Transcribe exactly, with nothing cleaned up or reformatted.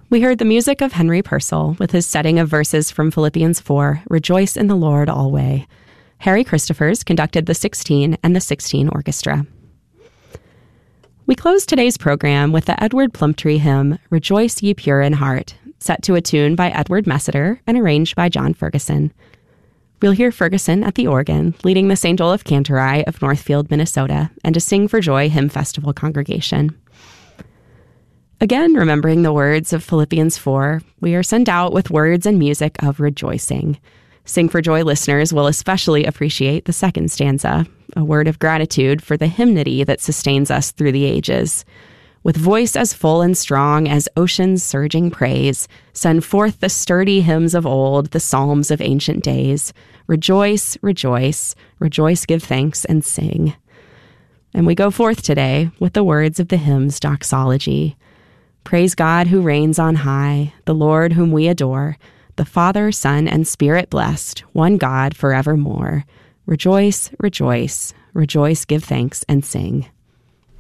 We heard the music of Henry Purcell with his setting of verses from Philippians four, Rejoice in the Lord alway. Harry Christophers conducted the sixteen and the sixteen orchestra. We close today's program with the Edward Plumptre hymn, Rejoice Ye Pure in Heart, set to a tune by Edward Messiter and arranged by John Ferguson. We'll hear Ferguson at the organ, leading the Saint Olaf Cantori of Northfield, Minnesota, and a Sing for Joy Hymn Festival congregation. Again, remembering the words of Philippians four, we are sent out with words and music of rejoicing. Sing for Joy listeners will especially appreciate the second stanza, a word of gratitude for the hymnody that sustains us through the ages. With voice as full and strong as ocean's surging praise, send forth the sturdy hymns of old, the psalms of ancient days. Rejoice, rejoice, rejoice, give thanks, and sing. And we go forth today with the words of the hymn's doxology. Praise God who reigns on high, the Lord whom we adore, the Father, Son, and Spirit blessed, one God forevermore. Rejoice, rejoice, rejoice, give thanks, and sing.